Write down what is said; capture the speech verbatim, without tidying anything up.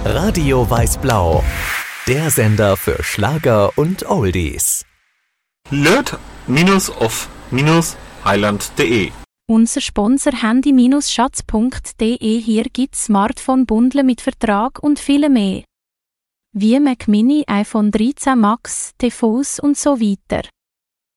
Radio Weiß-Blau, der Sender für Schlager und Oldies. Löt-off-highland punkt de Unser Sponsor handy schatz punkt de. Hier gibt's Smartphone-Bundle mit Vertrag und viele mehr. Wie Mac Mini, iPhone dreizehn Max, T V s und so weiter.